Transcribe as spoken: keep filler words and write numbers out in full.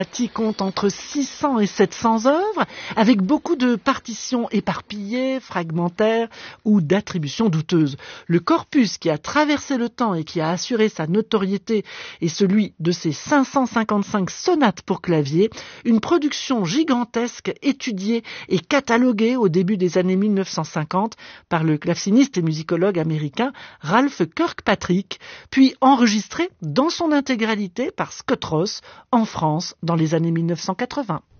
compte entre six cents et sept cents œuvres, avec beaucoup de partitions éparpillées, fragmentaires ou d'attributions douteuses. Le corpus qui a traversé le temps et qui a assuré sa notoriété est celui de ses cinq cent cinquante-cinq sonates pour clavier, une production gigantesque étudiée et cataloguée au début des années mille neuf cent cinquante par le claveciniste et musicologue américain Ralph Kirkpatrick, puis enregistrée dans son intégralité par Scott Ross en France dans les années mille neuf cent quatre-vingts.